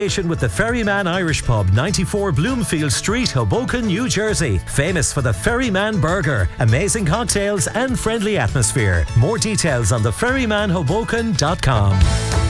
With the Ferryman Irish Pub, 94 Bloomfield Street, Hoboken, New Jersey. Famous for the Ferryman Burger, amazing cocktails and friendly atmosphere. More details on theferrymanhoboken.com.